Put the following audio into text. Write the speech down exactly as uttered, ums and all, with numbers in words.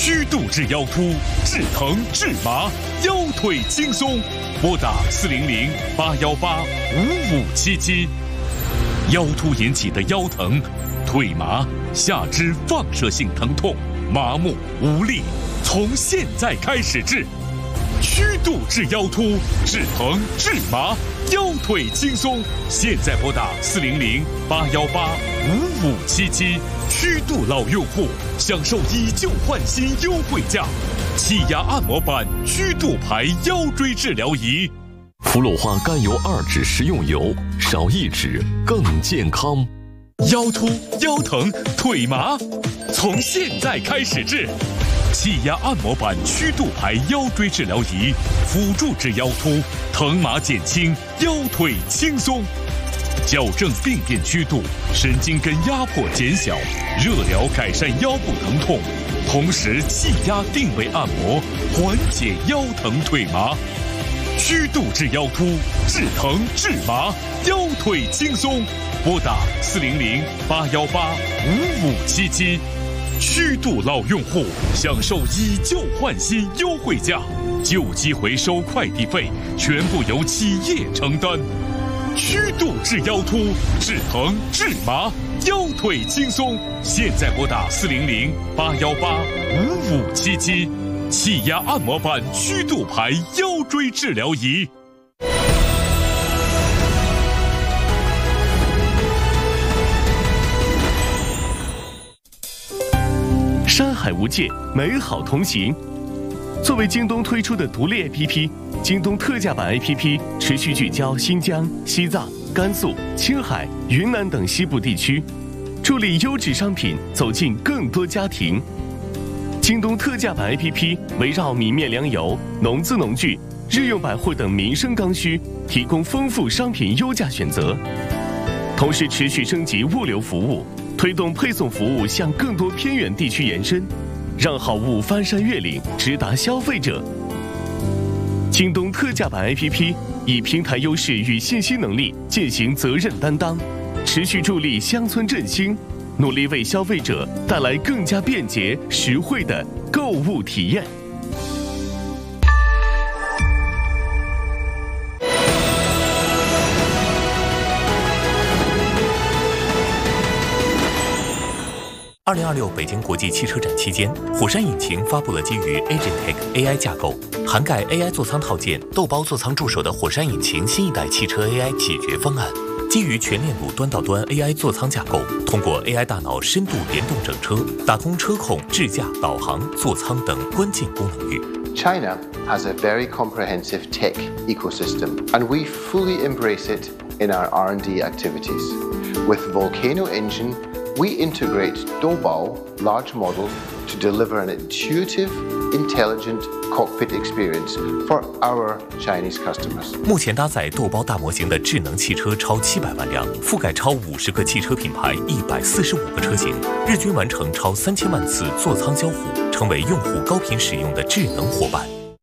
虚度至腰突，治疼治麻，腰腿轻松。拨打四零零八幺八五五七七。腰突引起的腰疼、腿麻、下肢放射性疼痛、麻木无力，从现在开始治。虚度治腰突，治疼治麻，腰腿轻松。现在拨打四零零八幺八五五七七。虚度老用户享受以旧换新优惠价，气压按摩板虚度牌腰椎治疗仪。 氟鲁化甘油二酯食用油，少一酯更健康。 腰突、腰疼、腿麻，从现在开始治。气压按摩板虚度牌腰椎治疗仪，辅助治腰突，疼麻减轻，腰腿轻松。矫正病变虚度，神经根压迫减小，热疗改善腰部疼痛，同时气压定位按摩，缓解腰疼腿麻。虚度治腰突，治疼治麻，腰腿轻松。拨打四零零八幺八五五七七。虚度老用户享受以旧换新优惠价，旧机回收快递费全部由企业承担。虚度治腰突，治疼治麻，腰腿轻松。现在拨打四零零八幺八五五七七。气压按摩板虚度牌腰椎治疗仪。 山海无界，美好同行。作为京东推出的独立 A P P， 京东特价版 A P P 持续聚焦新疆、西藏、甘肃、青海、云南等西部地区，助力优质商品走进更多家庭。京东特价版 A P P 围绕米面粮油、农资农具、日用百货等民生刚需，提供丰富商品优价选择，同时持续升级物流服务，推动配送服务向更多偏远地区延伸，让好物翻山越岭，直达消费者。京东特价版 A P P 以平台优势与信息能力践行责任担当，持续助力乡村振兴，努力为消费者带来更加便捷、实惠的购物体验。 二零二六北京国际汽车展期间，火山引擎发布了基于 Agentech A I 架构，涵盖 A I 座舱套件、豆包座舱助手的火山引擎新一代汽车 A I 解决方案。基于全链路端到端 A I 座舱架构，通过 A I 大脑深度联动整车，打通车控、智驾、导航、座舱等关键功能域。 China has a very comprehensive tech ecosystem, and we fully embrace it in our R and D activities. With Volcano Engine, we integrate Doubao large model to deliver an intuitive, intelligent cockpit experience for our Chinese customers. 目前搭载豆包大模型的智能汽车超七百万辆，覆盖超五十个汽车品牌，一百四十五个车型，日均完成超三千万次座舱交互，成为用户高频使用的智能伙伴。